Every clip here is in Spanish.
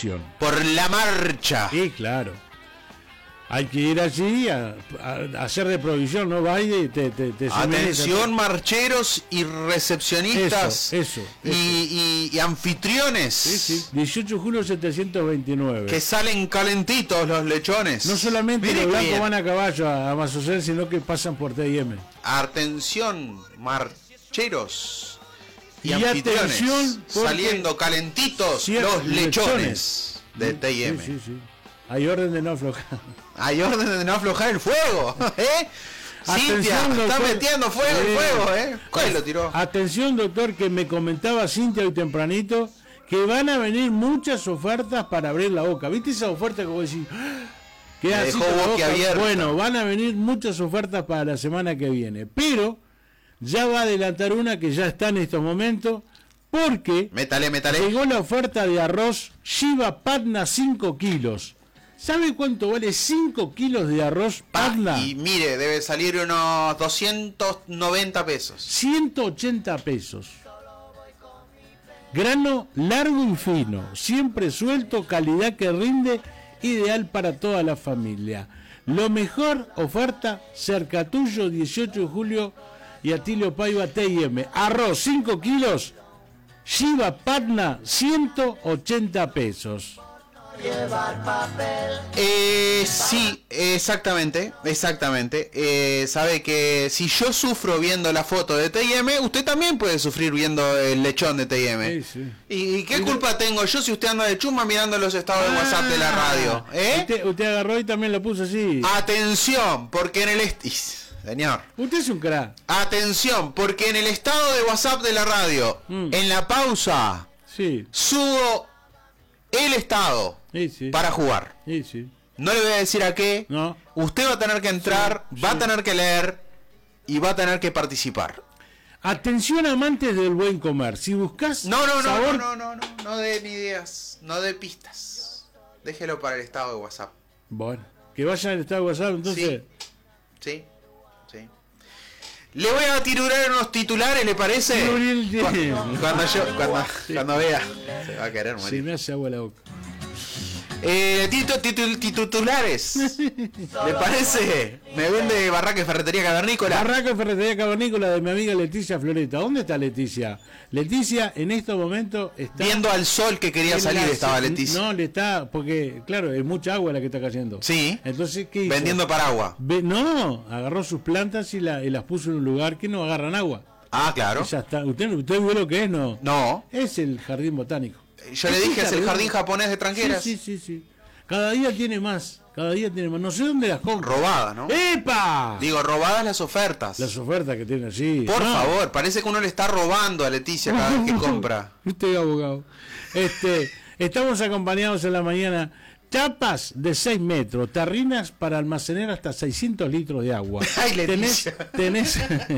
atención. Por la marcha. Sí, claro. Hay que ir allí a hacer de provisión, ¿no? Va y te atención, marcheros y recepcionistas. Eso. Y anfitriones. Sí. 18 de julio 729. Que salen calentitos los lechones. No solamente los blancos van a caballo a Masocel, sino que pasan por T&M. Atención, marcheros y anfitriones. Atención, saliendo calentitos los lechones de T&M. Sí. Hay orden de no aflojar. Hay orden de no aflojar el fuego, ¿eh? Cintia, está metiendo fuego el fuego, ¿eh? ¿Cuál lo tiró? Atención, doctor, que me comentaba Cintia hoy tempranito que van a venir muchas ofertas para abrir la boca. ¿Viste esa oferta que vos decís? Que así dejó boquiabierta. Bueno, van a venir muchas ofertas para la semana que viene, pero ya va a adelantar una que ya está en estos momentos, porque métale. Llegó la oferta de arroz Shiva Patna 5 kilos. ¿Sabe cuánto vale 5 kilos de arroz Patna? Y mire, debe salir unos 290 pesos. 180 pesos. Grano largo y fino, siempre suelto, calidad que rinde, ideal para toda la familia. Lo mejor, oferta, cerca tuyo, 18 de julio y Atilio Paiva T&M. Arroz 5 kilos, Shiva Patna 180 pesos. Sí, exactamente. Sabe que si yo sufro viendo la foto de T&M, usted también puede sufrir viendo el lechón de T&M. Sí. ¿Y qué culpa tengo yo si usted anda de chusma mirando los estados de WhatsApp de la radio? Usted agarró y también lo puso así. Atención, porque en el señor, usted es un crack. Atención, porque en el estado de WhatsApp de la radio, en la pausa, subo el estado para jugar. Sí. No le voy a decir a qué. No. Usted va a tener que entrar, va a tener que leer y va a tener que participar. Atención, amantes del buen comer. Si buscas no de ni ideas, no de pistas. Déjelo para el estado de WhatsApp. Bueno, que vaya al estado de WhatsApp, entonces. Sí. Le voy a tirar unos titulares, ¿le parece? Cuando vea, se va a querer morir. Se me hace agua la boca. Titulares. ¿Le parece? Me vende Barraca y Ferretería Cavernícola. Barraca y Ferretería Cavernícola de mi amiga Leticia Floreta. ¿Dónde está Leticia? Leticia en estos momentos está viendo al sol que quería salir. Estaba Leticia. No, le está, porque claro, es mucha agua la que está cayendo. Sí. Entonces, ¿qué hizo? Vendiendo paraguas. No, agarró sus plantas y las puso en un lugar que no agarran agua. Ah, claro. Ya está. ¿Usted vio lo que es? No. Es el jardín botánico. Yo le dije, es el jardín japonés de Tranqueras. Sí. Cada día tiene más. No sé dónde las compra. Robadas, ¿no? ¡Epa! Digo, robadas las ofertas. Las ofertas que tiene así. Por favor, parece que uno le está robando a Leticia cada vez que compra. Usted, abogado. Estamos acompañados en la mañana. Chapas de 6 metros, tarrinas para almacenar hasta 600 litros de agua. ¡Ay, Leticia! Tenés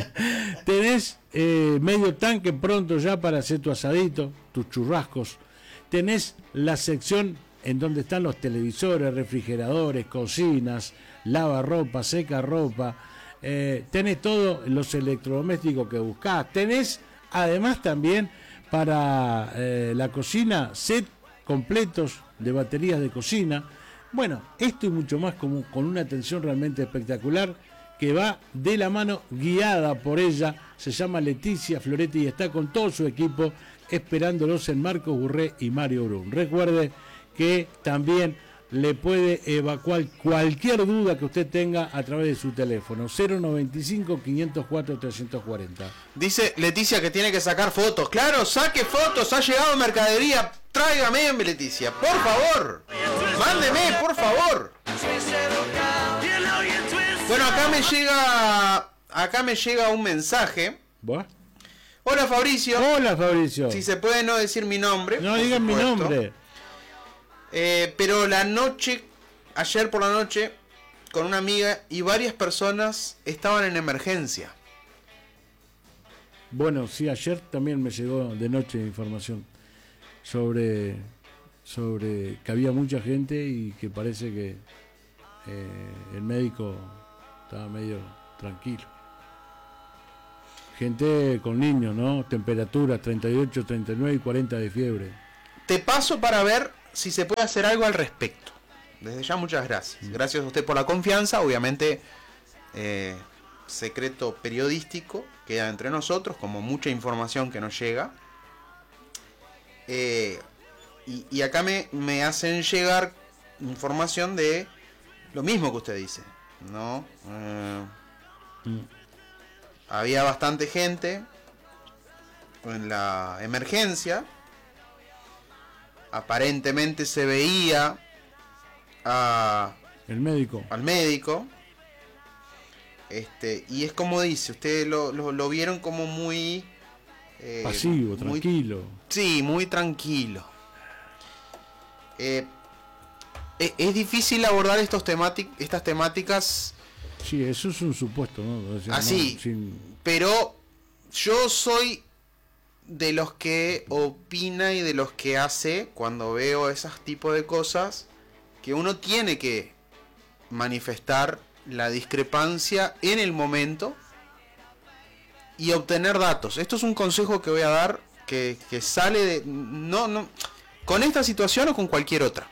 medio tanque pronto ya para hacer tu asadito, tus churrascos. Tenés la sección en donde están los televisores, refrigeradores, cocinas, lavarropa, seca ropa. Tenés todos los electrodomésticos que buscás. Tenés además también para la cocina set completos de baterías de cocina. Bueno, esto y mucho más con una atención realmente espectacular que va de la mano, guiada por ella. Se llama Leticia Floreta y está con todo su equipo esperándolos en Marcos Burré y Mario Brun. Recuerde que también le puede evacuar cualquier duda que usted tenga a través de su teléfono 095-504-340. Dice Leticia que tiene que sacar fotos. Claro, saque fotos, ha llegado mercadería. Tráigame, Leticia, por favor. Mándeme, por favor. Bueno, acá me llega un mensaje. ¿Vos? Hola, Fabricio. Hola, Fabricio. Si se puede no decir mi nombre. No digan mi nombre. Pero ayer por la noche, con una amiga y varias personas estaban en emergencia. Bueno, sí, ayer también me llegó de noche información sobre que había mucha gente y que parece que el médico estaba medio tranquilo. Gente con niños, ¿no? Temperaturas 38, 39 y 40 de fiebre. Te paso para ver si se puede hacer algo al respecto. Desde ya muchas gracias. Gracias a usted por la confianza. Obviamente, secreto periodístico queda entre nosotros, como mucha información que nos llega. Y acá me hacen llegar información de lo mismo que usted dice, ¿no? Había bastante gente en la emergencia. Aparentemente se veía al médico. Y es como dice, ustedes lo vieron como muy pasivo, muy tranquilo. Sí, muy tranquilo. Es difícil abordar estas temáticas. Sí, eso es un supuesto, ¿no? O sea, así, pero yo soy de los que opina y de los que hace cuando veo esos tipos de cosas, que uno tiene que manifestar la discrepancia en el momento y obtener datos. Esto es un consejo que voy a dar que sale de... No, con esta situación o con cualquier otra.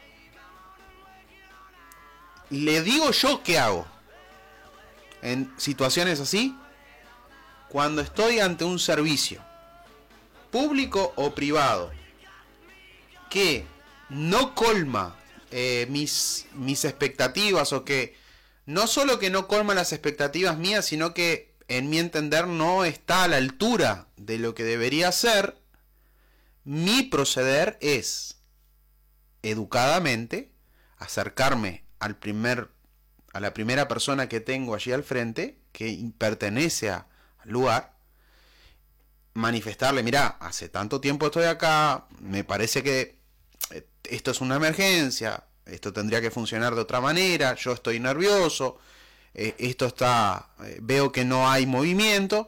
Le digo yo qué hago en situaciones así, cuando estoy ante un servicio público o privado que no colma mis expectativas, o que no solo que no colma las expectativas mías, sino que en mi entender no está a la altura de lo que debería ser. Mi proceder es educadamente acercarme a la primera persona que tengo allí al frente, que pertenece al lugar, manifestarle: mirá, hace tanto tiempo estoy acá, me parece que esto es una emergencia, esto tendría que funcionar de otra manera, yo estoy nervioso, esto está, veo que no hay movimiento,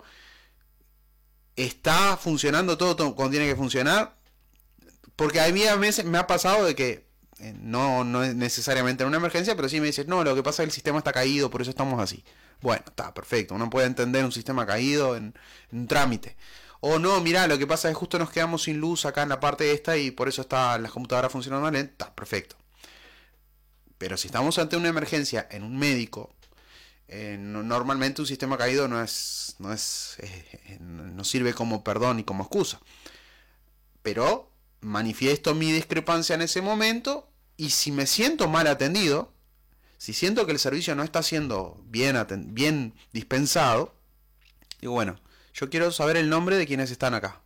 está funcionando todo como tiene que funcionar. Porque a mí a veces me ha pasado de que no es necesariamente en una emergencia, pero sí me dices: no, lo que pasa es que el sistema está caído, por eso estamos así. Bueno, está perfecto, uno puede entender un sistema caído en trámite. O no, mirá, lo que pasa es que justo nos quedamos sin luz acá en la parte esta y por eso está las computadoras funcionando mal. Está perfecto. Pero si estamos ante una emergencia en un médico, normalmente un sistema caído no sirve como perdón ni como excusa. Pero manifiesto mi discrepancia en ese momento, y si me siento mal atendido, si siento que el servicio no está siendo bien dispensado, digo: bueno, yo quiero saber el nombre de quienes están acá.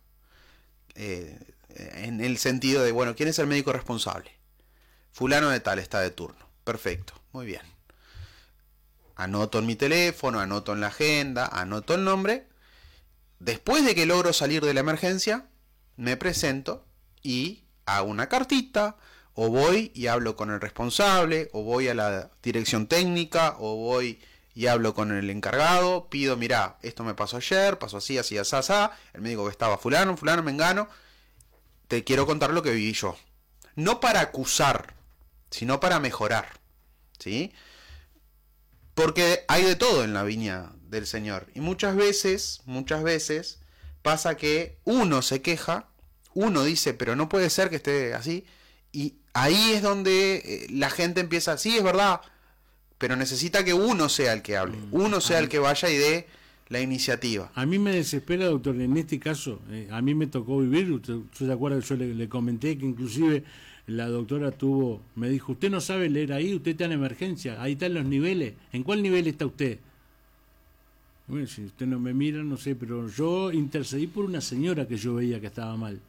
En el sentido de, bueno, ¿quién es el médico responsable? Fulano de tal está de turno. Perfecto, muy bien. Anoto en mi teléfono, anoto en la agenda, anoto el nombre. Después de que logro salir de la emergencia, me presento y hago una cartita, o voy y hablo con el responsable, o voy a la dirección técnica, o voy y hablo con el encargado, pido: mirá, esto me pasó ayer, pasó así, así, así, así, el médico que estaba fulano, mengano, te quiero contar lo que viví yo. No para acusar, sino para mejorar, ¿sí? Porque hay de todo en la viña del Señor, y muchas veces pasa que uno se queja, uno dice: pero no puede ser que esté así, y ahí es donde la gente empieza: sí, es verdad, pero necesita que uno sea el que hable, uno sea el que vaya y dé la iniciativa. A mí me desespera, doctor, en este caso, a mí me tocó vivir, usted se acuerda que yo le comenté que inclusive la doctora me dijo: usted no sabe leer ahí, usted está en emergencia, ahí están los niveles, ¿en cuál nivel está usted? Bueno, si usted no me mira, no sé, pero yo intercedí por una señora que yo veía que estaba mal,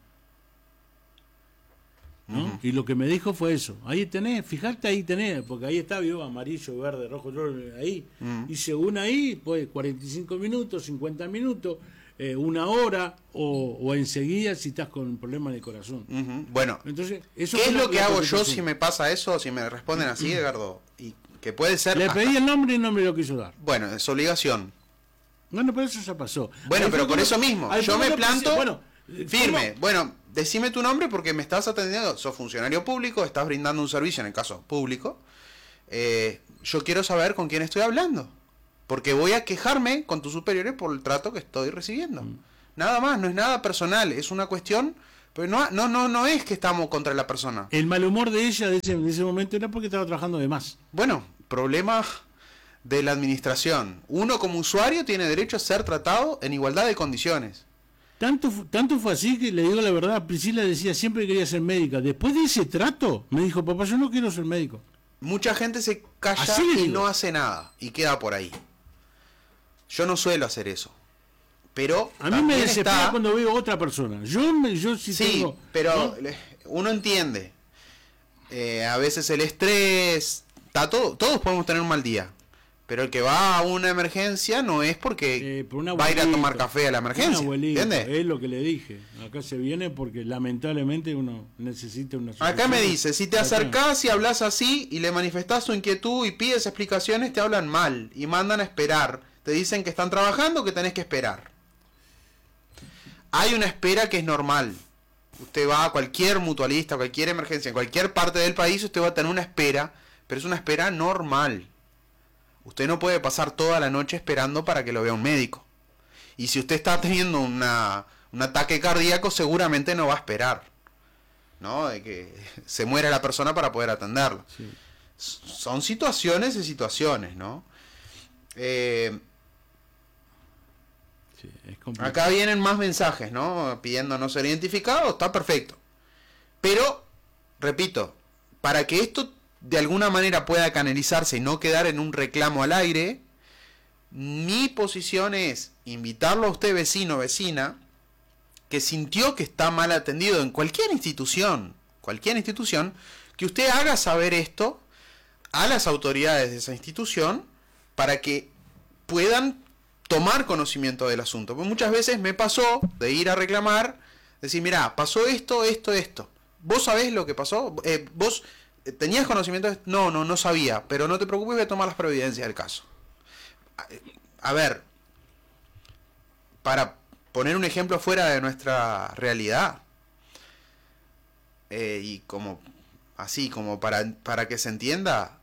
¿no? Uh-huh. Y lo que me dijo fue eso: ahí tenés, fijate, ahí tenés, porque ahí está, vio, amarillo, verde, rojo, ahí. Uh-huh. Y según ahí, pues 45 minutos, 50 minutos, una hora, o enseguida si estás con problemas de corazón. Uh-huh. Bueno, entonces, eso ¿qué es lo que hago yo si me pasa eso, si me responden así, Edgardo? Y que puede ser... Le pedí el nombre y no me lo quiso dar. Bueno, es obligación. Bueno, pero eso ya pasó. Bueno, pero por eso mismo, yo me planto firme. ¿Cómo? Bueno, decime tu nombre porque me estás atendiendo, sos funcionario público, estás brindando un servicio, en el caso público. Yo quiero saber con quién estoy hablando, porque voy a quejarme con tus superiores por el trato que estoy recibiendo. Nada más, no es nada personal, es una cuestión Pero no es que estamos contra la persona. El mal humor de ella de ese momento era porque estaba trabajando de más. Bueno, problema de la administración. Uno como usuario tiene derecho a ser tratado en igualdad de condiciones. Tanto fue así que le digo la verdad, Priscila decía siempre quería ser médica. Después de ese trato, me dijo, papá, yo no quiero ser médico. Mucha gente se calla y no hace nada y queda por ahí. Yo no suelo hacer eso. Pero a mí me desespera cuando veo otra persona. Yo sí tengo, pero ¿no? Uno entiende. A veces el estrés, todos podemos tener un mal día. Pero el que va a una emergencia no es porque va a ir a tomar café a la emergencia. ¿Entiendes? Es lo que le dije. Acá se viene porque lamentablemente uno necesita una solución. Acá me dice, si te acercás y hablas así y le manifestás tu inquietud y pides explicaciones, te hablan mal y mandan a esperar. Te dicen que están trabajando, que tenés que esperar. Hay una espera que es normal. Usted va a cualquier mutualista, cualquier emergencia, en cualquier parte del país, usted va a tener una espera, pero es una espera normal. Usted no puede pasar toda la noche esperando para que lo vea un médico. Y si usted está teniendo un ataque cardíaco, seguramente no va a esperar, ¿no? De que se muera la persona para poder atenderlo. Sí. Son situaciones y situaciones, ¿no? Sí, es complicado. Acá vienen más mensajes, ¿no? Pidiendo no ser identificado, está perfecto. Pero, repito, para que esto de alguna manera pueda canalizarse y no quedar en un reclamo al aire, mi posición es invitarlo a usted, vecino o vecina, que sintió que está mal atendido en cualquier institución, que usted haga saber esto a las autoridades de esa institución para que puedan tomar conocimiento del asunto. Porque muchas veces me pasó de ir a reclamar, decir, mirá, pasó esto. ¿Vos sabés lo que pasó? ¿Vos tenías conocimiento de esto? No sabía, pero no te preocupes, voy a tomar las providencias del caso. A ver, para poner un ejemplo fuera de nuestra realidad, y como para que se entienda,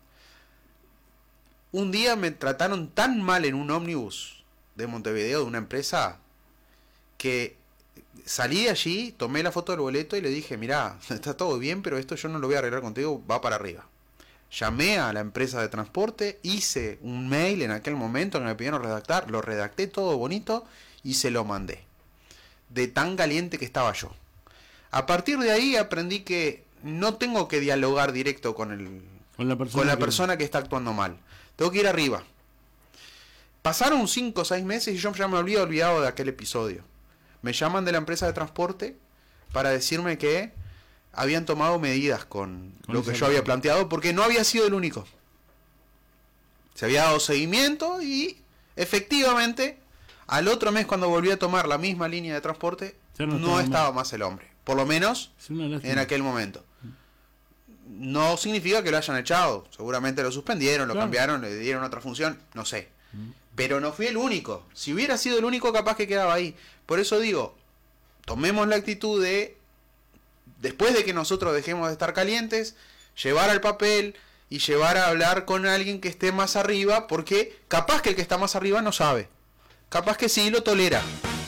un día me trataron tan mal en un ómnibus de Montevideo, de una empresa, que salí de allí, tomé la foto del boleto y le dije, mirá, está todo bien, pero esto yo no lo voy a arreglar contigo, va para arriba. Llamé a la empresa de transporte, hice un mail en aquel momento que me pidieron redactar, lo redacté todo bonito y se lo mandé. De tan caliente que estaba yo. A partir de ahí aprendí que no tengo que dialogar directo con la persona que está actuando mal. Tengo que ir arriba. Pasaron 5 o 6 meses y yo ya me había olvidado de aquel episodio. Me llaman de la empresa de transporte para decirme que habían tomado medidas con lo que yo había planteado, porque no había sido el único. Se había dado seguimiento y efectivamente al otro mes, cuando volví a tomar la misma línea de transporte, no estaba más el hombre. Por lo menos en aquel momento. No significa que lo hayan echado. Seguramente lo suspendieron, lo cambiaron, le dieron otra función, no sé. Pero no fui el único. Si hubiera sido el único, capaz que quedaba ahí. Por eso digo, tomemos la actitud de, después de que nosotros dejemos de estar calientes, llevar al papel y llevar a hablar con alguien que esté más arriba, porque capaz que el que está más arriba no sabe. Capaz que sí lo tolera.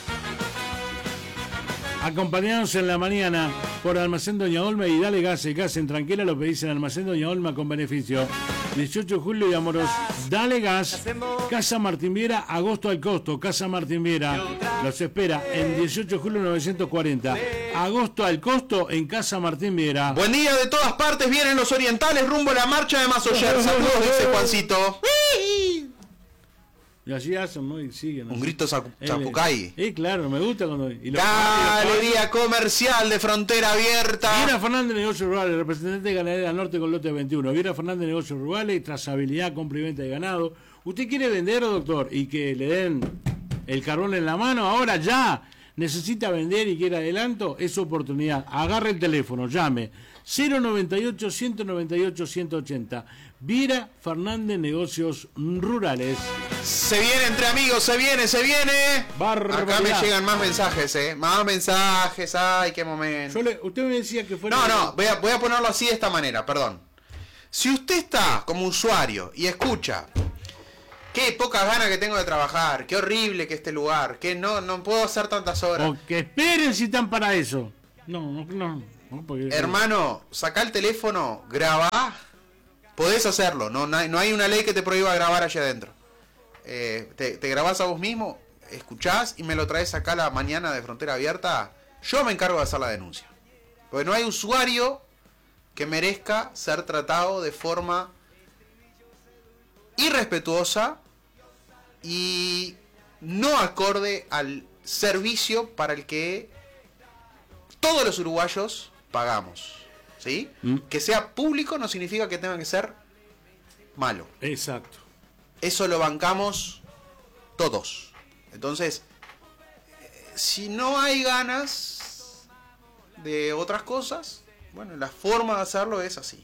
Acompañados en la mañana por Almacén Doña Olma y dale gas en tranquila, lo pedís en Almacén Doña Olma con beneficio. 18 de julio y Amoros, dale gas. Casa Martín Viera, agosto al costo. Casa Martín Viera los espera en 18 de julio 940. Agosto al costo en Casa Martín Viera. Buen día de todas partes, vienen los orientales rumbo a la marcha de Masoyer. Saludos, dice Juancito. Y así hacen, ¿no? Y siguen. Un grito Zapucay. Claro, me gusta cuando... Galería Comercial de Frontera Abierta. Viera Fernández de Negocios Rurales, representante de Ganadera Norte con lote 21. Viera Fernández de Negocios Rurales y trazabilidad, compra y venta de ganado. ¿Usted quiere vender, doctor, y que le den el carbón en la mano? Ahora ya necesita vender y quiere adelanto, es su oportunidad. Agarre el teléfono, llame 098-198-180. Viera Fernández Negocios Rurales. Se viene entre amigos, se viene. Barbaridad. Acá me llegan más mensajes, Más mensajes, ay, qué momento. Usted me decía que fuera... No, voy a ponerlo así de esta manera, perdón. Si usted está como usuario y escucha, qué pocas ganas que tengo de trabajar, qué horrible que este lugar, que no puedo hacer tantas horas. O que esperen si están para eso. No, porque... Hermano, sacá el teléfono, grabá. Podés hacerlo, no hay una ley que te prohíba grabar allá adentro. Te grabás a vos mismo, escuchás y me lo traes acá la mañana de Frontera Abierta. Yo me encargo de hacer la denuncia. Porque no hay usuario que merezca ser tratado de forma irrespetuosa y no acorde al servicio para el que todos los uruguayos pagamos. ¿Sí? Que sea público no significa que tenga que ser malo. Exacto. Eso lo bancamos todos. Entonces, si no hay ganas de otras cosas, bueno, la forma de hacerlo es así.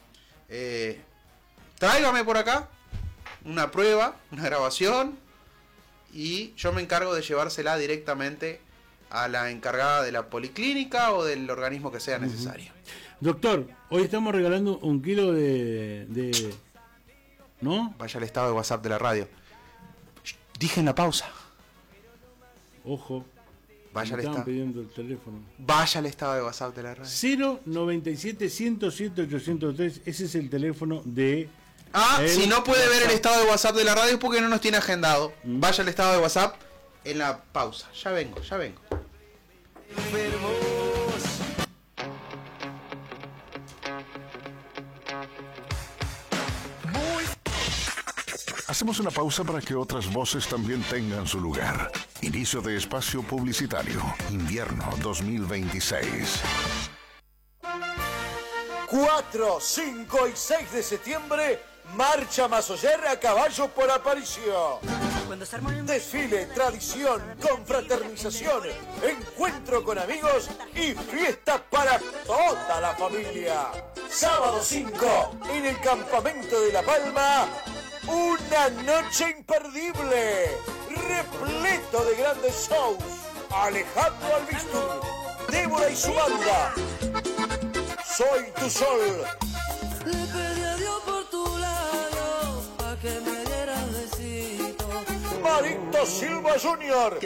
Tráigame por acá una prueba, una grabación, y yo me encargo de llevársela directamente a la encargada de la policlínica o del organismo que sea necesario. Doctor, hoy estamos regalando 1 kilo de... ¿No? Vaya al estado de WhatsApp de la radio. Dije en la pausa. Ojo. Vaya al estaban estado. pidiendo el teléfono. Vaya al estado de WhatsApp de la radio. 097 107 803. Ese es el teléfono de... Si no puede ver el estado de WhatsApp de la radio es porque no nos tiene agendado. Vaya al estado de WhatsApp en la pausa. Ya vengo. Hacemos una pausa para que otras voces también tengan su lugar. Inicio de espacio publicitario. Invierno 2026. 4, 5 y 6 de septiembre, Marcha Masoyer a caballo por Aparicio. Desfile, tradición, confraternización, encuentro con amigos y fiesta para toda la familia. Sábado 5, en el campamento de La Palma, una noche imperdible, repleto de grandes shows. Alejandro Albistur, Débora y su banda. Soy tu sol. Le pedí a Dios por tu lado, pa' que me dieras besito. Marito Silva Jr.